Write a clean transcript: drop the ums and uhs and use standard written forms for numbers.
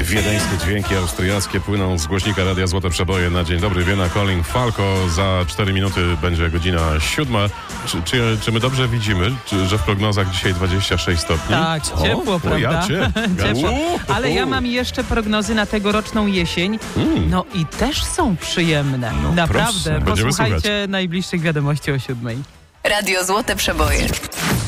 Wiedeńskie dźwięki austriackie płyną z głośnika Radia Złote Przeboje na dzień dobry. Wiena Calling Falco. Za 4 minuty będzie godzina 7. Czy my dobrze widzimy, że w prognozach dzisiaj 26 stopni? Tak, ciepło, prawda? Ja cię. Ciepło. Ale ja mam jeszcze prognozy na tegoroczną jesień. No i też są przyjemne. Naprawdę. Proszę, Posłuchajcie najbliższych wiadomości o 7. Radio Złote Przeboje.